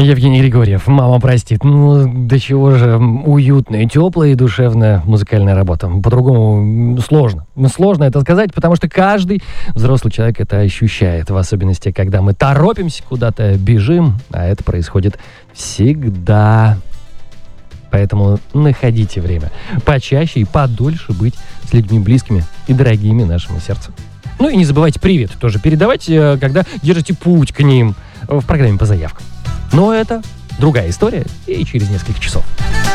Евгений Григорьев, мама простит. Ну, до чего же уютная, теплая и душевная музыкальная работа. По-другому сложно. Сложно это сказать, потому что каждый взрослый человек это ощущает. В особенности, когда мы торопимся, куда-то бежим, а это происходит всегда. Поэтому находите время почаще и подольше быть с людьми близкими и дорогими нашему сердцу. Ну и не забывайте привет тоже передавать, когда держите путь к ним в программе по заявкам. Но это другая история и через несколько часов.